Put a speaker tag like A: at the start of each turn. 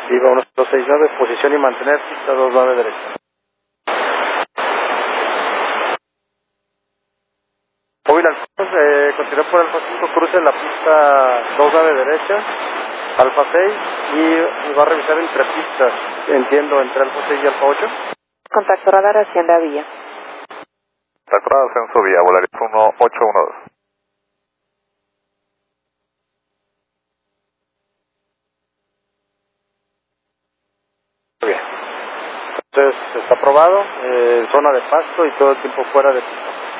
A: Viva 1269, posición y mantener, pista 29 derecha. Móvil Alfa, continúa por Alfa 5, cruce la pista 29 derecha, Alfa 6, y va a revisar entre pistas, entiendo, entre Alfa 6 y Alfa 8.
B: Contacto radar, Hacienda Villa.
C: Contacto radar, ascenso Villa, Volaris 1812.
A: Muy bien. Entonces está aprobado, zona de pasto y todo el tiempo fuera de pista.